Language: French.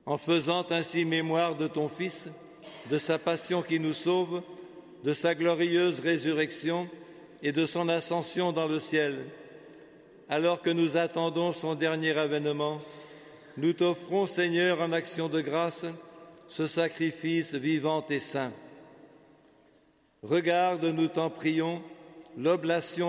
en faisant ainsi mémoire de ton Fils, de sa passion qui nous sauve, de sa glorieuse résurrection et de son ascension dans le ciel. Alors que nous attendons son dernier avènement, nous t'offrons, Seigneur, en action de grâce, ce sacrifice vivant et saint. Regarde, nous t'en prions, l'oblation